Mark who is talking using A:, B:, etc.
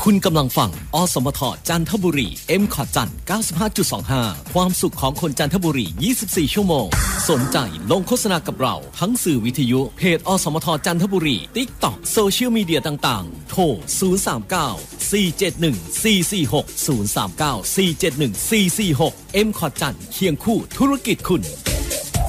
A: คุณกำลังฟังอสมทจันทบุรี M คอจัน 95.25 ความสุขของคนจันทบุรี 24 ชั่วโมงสนใจลงโฆษณากับเราทั้งสื่อวิทยุเพจอสมทจันทบุรี TikTok โซเชียลมีเดียต่างๆโทร 039 471 446 039 471 446 M คอจันเคียงคู่ธุรกิจคุณ